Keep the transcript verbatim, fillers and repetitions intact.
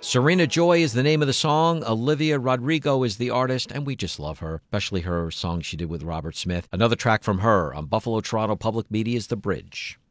Serena Joy is the name of the song. Olivia Rodrigo is the artist, and we just love her, especially her song she did with Robert Smith. Another track from her on Buffalo Toronto Public Media's The Bridge.